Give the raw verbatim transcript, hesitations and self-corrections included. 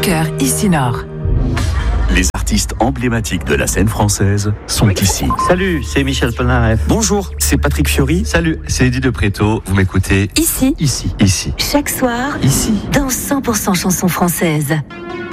cœur ici Nord. Les artistes emblématiques de la scène française sont ici. Salut, c'est Michel Polnareff. Bonjour, c'est Patrick Fiori. Salut, c'est Eddie de Préto. Vous m'écoutez Ici, ici, ici. Chaque soir, Ici. dans cent pour cent chansons françaises.